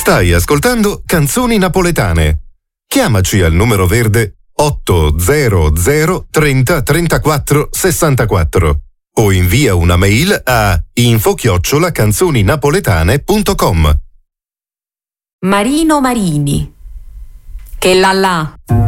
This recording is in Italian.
Stai ascoltando Canzoni Napoletane. Chiamaci al numero verde 800 30 34 64 o invia una mail a info@canzoninapoletane.com. Marino Marini. Che là là.